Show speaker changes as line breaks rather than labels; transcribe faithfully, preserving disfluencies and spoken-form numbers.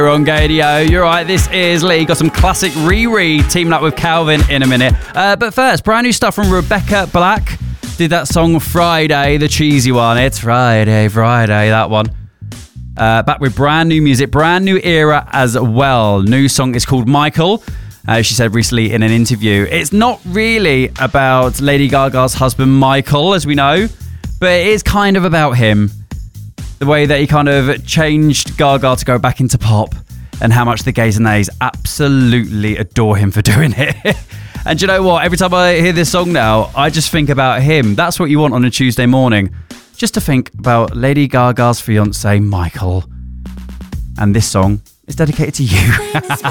On Gadio, you're right, this is Lee. Got some classic Riri teaming up with Calvin in a minute. Uh, but first, brand new stuff from Rebecca Black. Did that song Friday, the cheesy one. It's Friday, Friday, that one. Uh, back with brand new music, brand new era as well. New song is called Michael. Uh, she said recently in an interview, it's not really about Lady Gaga's husband Michael, as we know, but it is kind of about him. The way that he kind of changed Gaga to go back into pop, and how much the gays and nays absolutely adore him for doing it. And do you know what? Every time I hear this song now, I just think about him. That's what you want on a Tuesday morning. Just to think about Lady Gaga's fiance, Michael. And this song is dedicated to you.